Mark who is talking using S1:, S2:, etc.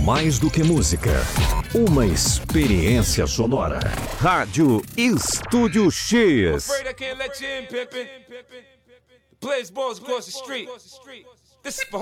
S1: Mais do que música, uma experiência sonora. Rádio Estúdio X.
S2: Blaze balls across the street. This is for